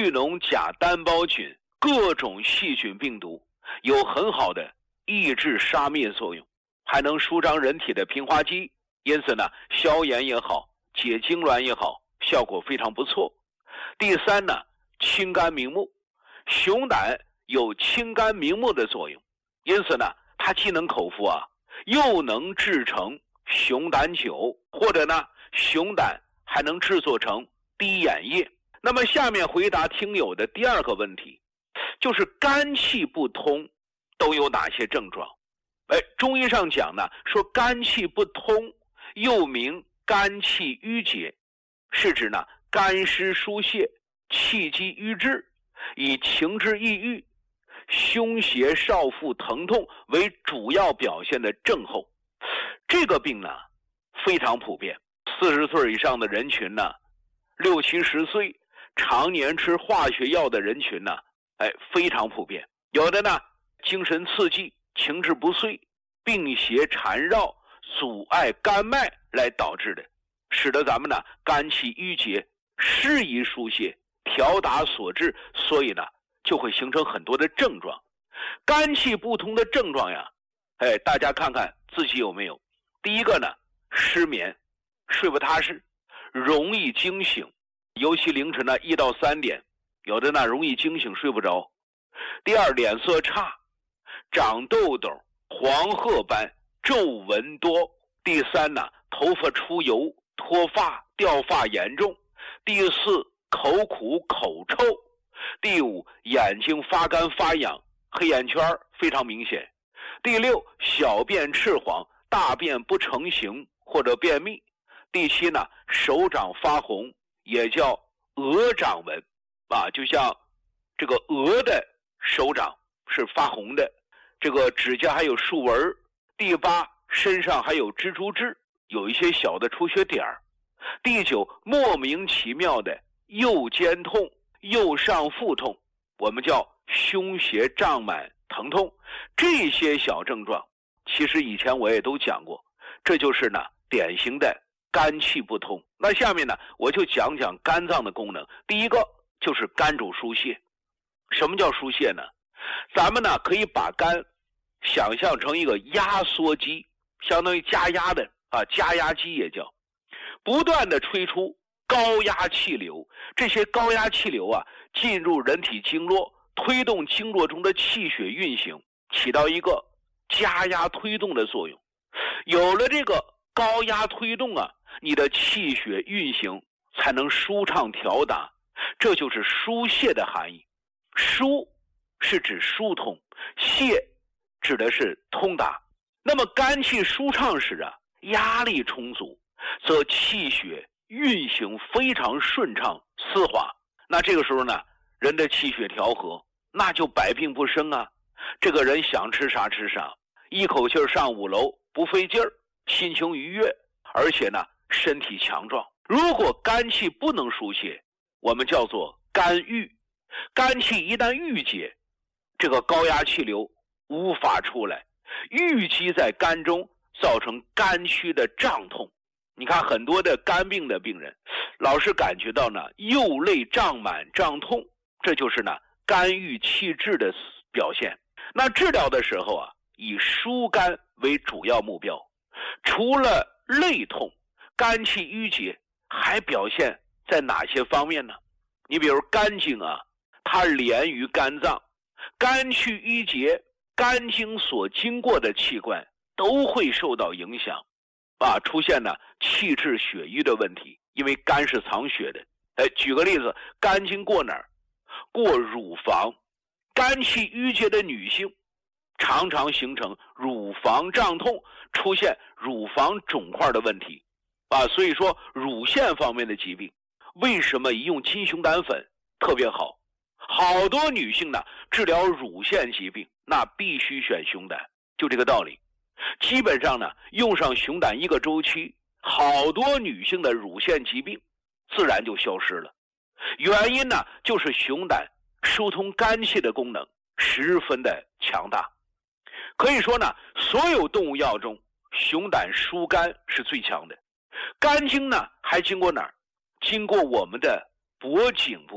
聚脓假单胞菌、各种细菌病毒，有很好的抑制杀灭作用，还能舒张人体的平滑肌，因此呢，消炎也好，解痉挛也好，效果非常不错。第三呢，清肝明目，熊胆有清肝明目的作用，因此呢，它既能口服又能制成熊胆酒，或者呢，熊胆还能制作成滴眼液。那么下面回答听友的第二个问题，就是肝气不通都有哪些症状？中医上讲呢，说肝气不通又名肝气郁结，是指呢肝湿疏泄、气机瘀滞，以情志抑郁、胸胁少腹疼痛为主要表现的症候。这个病呢非常普遍，40岁以上的人群呢，60、70岁常年吃化学药的人群呢，非常普遍。有的呢精神刺激、情志不遂、病邪缠绕、阻碍肝脉来导致的，使得咱们呢肝气郁结，适宜疏泄，调达所致，所以呢就会形成很多的症状。肝气不通的症状呀，大家看看自己有没有。第一个呢，失眠，睡不踏实，容易惊醒，尤其凌晨呢1到3点，有的呢容易惊醒睡不着。第二，脸色差，长痘痘，黄褐斑，皱纹多。第三呢，头发出油，脱发，掉发严重。第四，口苦口臭。第五，眼睛发干发痒，黑眼圈非常明显。第六，小便赤黄，大便不成形或者便秘。第七呢，手掌发红，也叫鹅掌纹就像这个鹅的手掌是发红的，这个指甲还有竖纹。第八，身上还有蜘蛛痣，有一些小的出血点。第九，莫名其妙的右肩痛、右上腹痛，我们叫胸胁胀满疼痛。这些小症状其实以前我也都讲过，这就是呢典型的肝气不通。那下面呢我就讲讲肝脏的功能。第一个就是肝主疏泄。什么叫疏泄呢？咱们呢可以把肝想象成一个压缩机，相当于加压的加压机也叫，不断的吹出高压气流。这些高压气流进入人体经络，推动经络中的气血运行，起到一个加压推动的作用。有了这个高压推动你的气血运行才能舒畅调达，这就是疏泄的含义。疏是指疏通，泄指的是通达。那么肝气舒畅时压力充足，则气血运行非常顺畅丝滑。那这个时候呢，人的气血调和，那就百病不生这个人想吃啥吃啥，一口气上5楼不费劲儿，心情愉悦，而且呢身体强壮。如果肝气不能疏泄，我们叫做肝郁。肝气一旦郁结，这个高压气流无法出来，郁积在肝中，造成肝区的胀痛。你看很多的肝病的病人老是感觉到呢右肋胀满胀痛，这就是呢肝郁气滞的表现。那治疗的时候以疏肝为主要目标。除了肋痛、肝气郁结，还表现在哪些方面呢？你比如肝经它连于肝脏，肝气郁结，肝经所经过的器官都会受到影响出现呢气滞血瘀的问题，因为肝是藏血的。举个例子，肝经过哪儿？过乳房。肝气郁结的女性常常形成乳房胀痛，出现乳房肿块的问题所以说乳腺方面的疾病，为什么一用金熊胆粉特别好？好多女性呢治疗乳腺疾病，那必须选熊胆，就这个道理。基本上呢用上熊胆1个周期，好多女性的乳腺疾病自然就消失了。原因呢就是熊胆疏通肝气的功能十分的强大。可以说呢所有动物药中熊胆疏肝是最强的。肝经呢还经过哪儿？经过我们的脖颈部，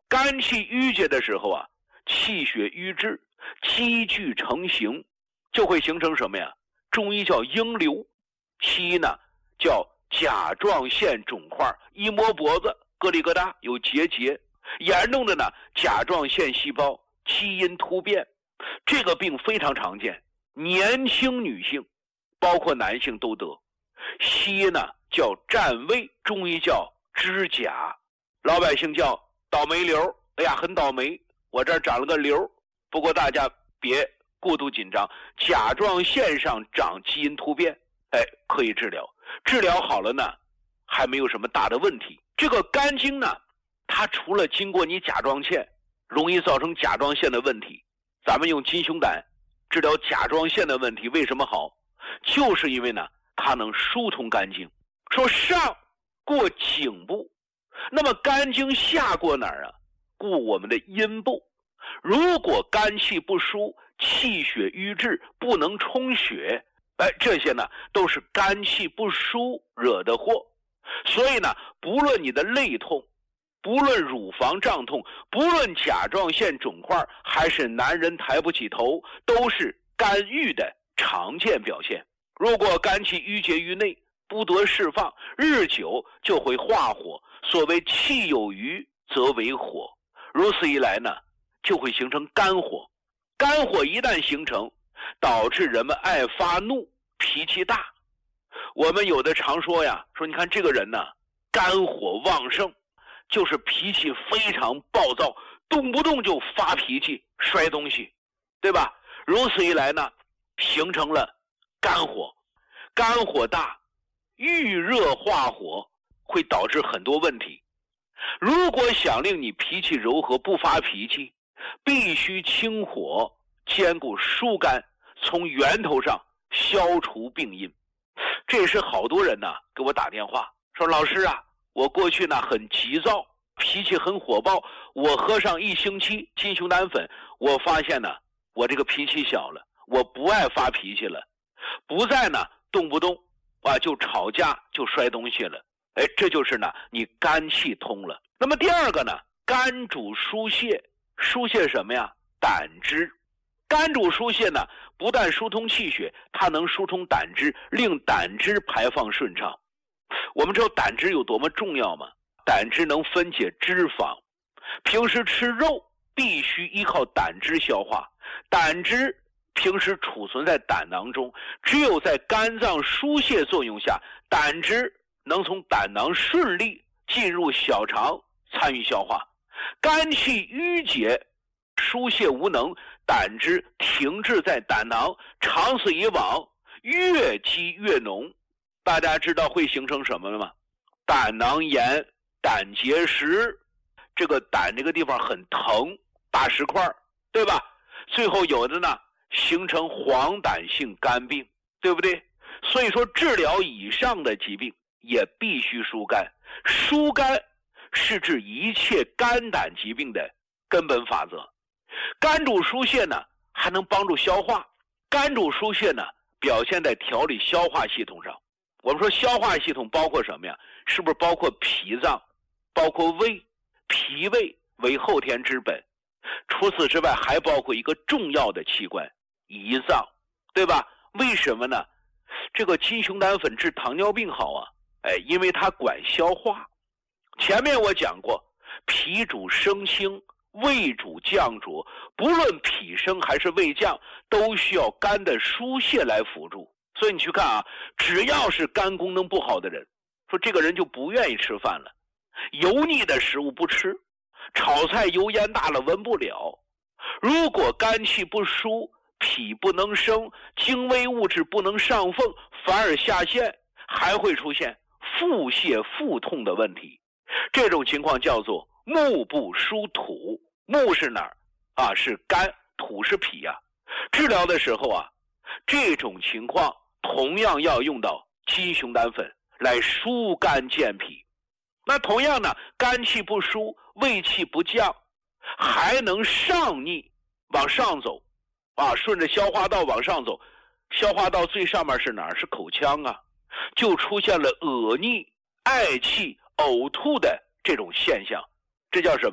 肝气郁结的时候啊，气血瘀滞，积聚成形，就会形成什么呀？中医叫瘿瘤，西医呢叫甲状腺肿块，一摸脖子咯里咯哒有结节，严重的呢甲状腺细胞基因突变，这个病非常常见，年轻女性包括男性都得。西医呢叫占位，中医叫支甲，老百姓叫倒霉瘤。哎呀，很倒霉，我这儿长了个瘤。不过大家别过度紧张，甲状腺上长基因突变，可以治疗，治疗好了呢还没有什么大的问题。这个肝经呢，它除了经过你甲状腺容易造成甲状腺的问题，咱们用金熊胆治疗甲状腺的问题为什么好？就是因为呢它能疏通肝经。说上过颈部，那么肝经下过哪儿啊？过我们的阴部。如果肝气不疏，气血瘀滞，不能充血，这些呢都是肝气不疏惹的祸。所以呢，不论你的肋痛，不论乳房胀痛，不论甲状腺肿块，还是男人抬不起头，都是肝郁的常见表现。如果肝气郁结于内，不得释放，日久就会化火。所谓气有余则为火，如此一来呢，就会形成肝火。肝火一旦形成，导致人们爱发怒，脾气大。我们有的常说呀，说你看这个人呢，肝火旺盛，就是脾气非常暴躁，动不动就发脾气，摔东西，对吧？如此一来呢，形成了肝火。肝火大，遇热化火，会导致很多问题。如果想令你脾气柔和，不发脾气，必须清火，兼顾疏肝，从源头上消除病因。这是好多人呢给我打电话说，老师啊，我过去呢很急躁，脾气很火爆，我喝上1星期金熊胆粉，我发现呢我这个脾气小了，我不爱发脾气了，不再呢动不动就吵架就摔东西了。这就是呢你肝气通了。那么第二个呢，肝主疏泄，疏泄什么呀？胆汁。肝主疏泄呢，不但疏通气血，它能疏通胆汁，令胆汁排放顺畅。我们知道胆汁有多么重要吗？胆汁能分解脂肪，平时吃肉必须依靠胆汁消化，胆汁平时储存在胆囊中，只有在肝脏疏泄作用下，胆汁能从胆囊顺利进入小肠参与消化。肝气郁结，疏泄无能，胆汁停滞在胆囊，长此以往，越积越浓。大家知道会形成什么吗？胆囊炎、胆结石。这个胆这个地方很疼，大石块，对吧？最后有的呢形成黄疸性肝病，对不对？所以说治疗以上的疾病也必须疏肝。疏肝是治一切肝胆疾病的根本法则。肝主疏泄呢，还能帮助消化。肝主疏泄呢，表现在调理消化系统上。我们说消化系统包括什么呀？是不是包括脾脏，包括胃？脾胃为后天之本。除此之外，还包括一个重要的器官，胰脏，对吧？为什么呢？这个金熊胆粉治糖尿病好啊，因为它管消化。前面我讲过，脾主升清，胃主降浊，不论脾升还是胃降，都需要肝的疏泄来辅助。所以你去看啊，只要是肝功能不好的人，说这个人就不愿意吃饭了，油腻的食物不吃，炒菜油烟大了闻不了。如果肝气不疏，脾不能升，精微物质不能上奉，反而下陷，还会出现腹泻腹痛的问题。这种情况叫做目不疏土。目是哪儿啊？是肝，土是脾啊。治疗的时候啊，这种情况同样要用到金熊胆粉来疏肝健脾。那同样呢，肝气不疏，胃气不降，还能上逆往上走顺着消化道往上走。消化道最上面是哪儿？是口腔啊，就出现了恶逆、嗳气、呕吐的这种现象。这叫什么呀？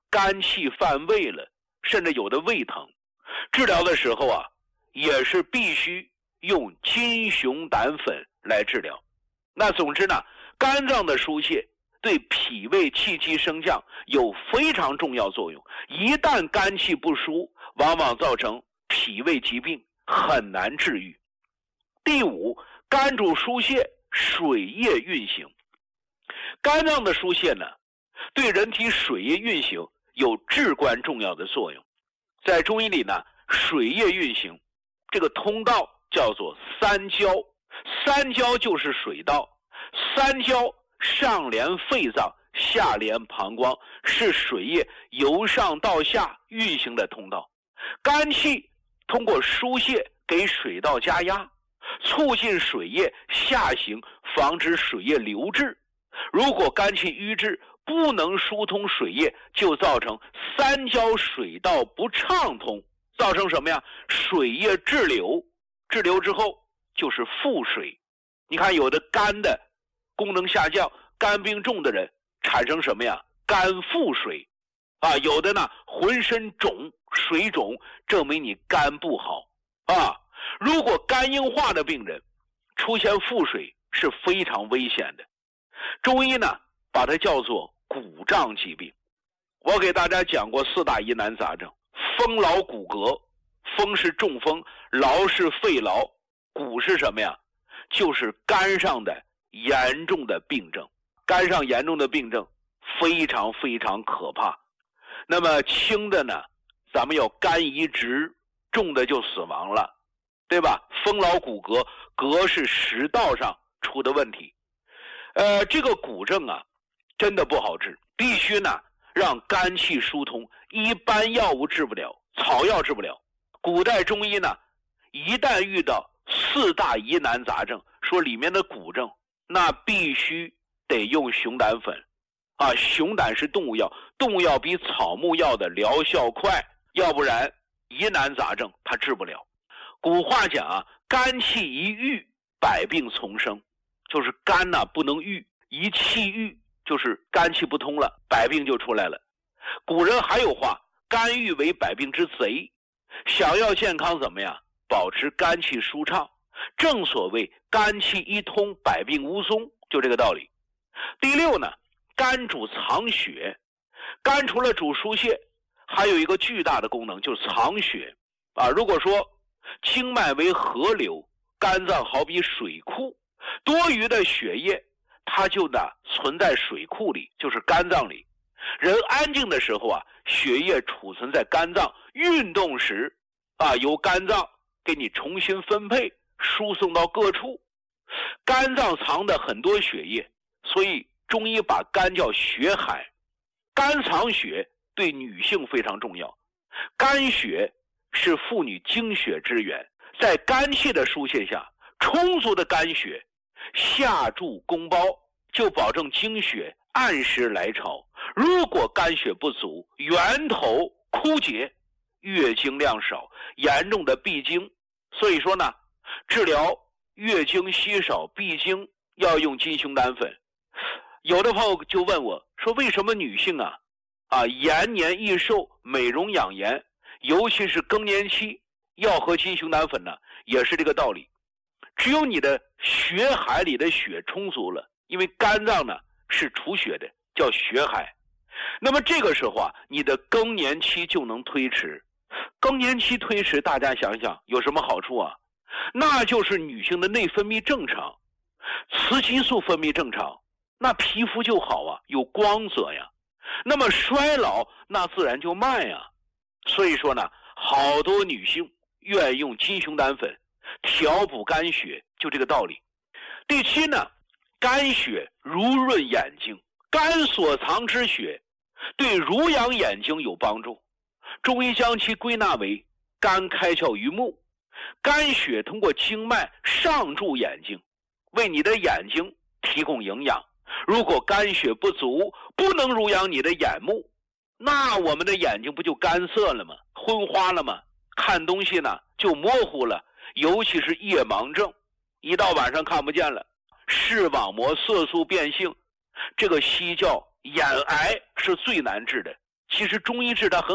肝气犯胃了，甚至有的胃疼，治疗的时候啊，也是必须用金熊胆粉来治疗。那总之呢，肝脏的疏泄对脾胃气机升降有非常重要作用，一旦肝气不疏，往往造成脾胃疾病，很难治愈。第五，肝主疏泄，水液运行。肝脏的疏泄呢，对人体水液运行有至关重要的作用。在中医里呢，水液运行这个通道叫做三焦，三焦就是水道，三焦上连肺脏，下连膀胱，是水液由上到下运行的通道。肝气通过疏泄给水道加压，促进水液下行，防止水液流滞。如果肝气瘀滞，不能疏通水液，就造成三焦水道不畅通，造成什么呀？水液滞留，滞留之后就是腹水。你看有的肝的功能下降，肝病重的人产生什么呀？肝腹水啊，有的呢浑身肿，水肿，证明你肝不好啊。如果肝硬化的病人出现腹水是非常危险的。中医呢把它叫做骨胀疾病。我给大家讲过四大疑难杂症，风劳骨骼，风是中风，劳是肺劳，骨是什么呀？就是肝上的严重的病症。肝上严重的病症非常非常可怕。那么轻的呢，咱们要肝移植，重的就死亡了，对吧？风劳骨骼，骼是食道上出的问题。这个骨症啊，真的不好治，必须呢让肝气疏通，一般药物治不了，草药治不了。古代中医呢，一旦遇到四大疑难杂症，说里面的骨症，那必须得用熊胆粉啊。熊胆是动物药，动物药比草木药的疗效快，要不然疑难杂症它治不了。古话讲啊，肝气一郁，百病丛生，就是肝呢不能郁，一气郁就是肝气不通了，百病就出来了。古人还有话，肝郁为百病之贼。想要健康怎么样？保持肝气舒畅，正所谓肝气一通，百病无踪，就这个道理。第六呢，肝主藏血。肝除了主疏泄，还有一个巨大的功能，就是藏血啊。如果说经脉为河流，肝脏好比水库，多余的血液它就呢存在水库里，就是肝脏里。人安静的时候啊，血液储存在肝脏，运动时啊，由肝脏给你重新分配，输送到各处。肝脏藏的很多血液，所以中医把肝叫血海。肝藏血对女性非常重要，肝血是妇女精血之源，在肝气的疏泄下，充足的肝血下注宫包，就保证经血按时来潮。如果肝血不足，源头枯竭，月经量少，严重的闭经。所以说呢，治疗月经稀少闭经要用金熊胆粉。有的朋友就问我说，为什么女性延年益寿、美容养颜，尤其是更年期要喝金熊胆粉呢？也是这个道理。只有你的血海里的血充足了，因为肝脏呢是储血的，叫血海。那么这个时候啊，你的更年期就能推迟。更年期推迟，大家想想有什么好处啊？那就是女性的内分泌正常，雌激素分泌正常，那皮肤就好啊，有光泽呀。那么衰老那自然就慢呀。所以说呢，好多女性愿意用金熊胆粉调补肝血，就这个道理。第七呢，肝血濡润眼睛，肝所藏之血对濡养眼睛有帮助。中医将其归纳为肝开窍于目，肝血通过经脉上注眼睛，为你的眼睛提供营养。如果肝血不足，不能濡养你的眼目，那我们的眼睛不就干涩了吗？昏花了吗？看东西呢就模糊了，尤其是夜盲症，一到晚上看不见了。视网膜色素变性，这个西叫眼癌是最难治的。 其实中医治它很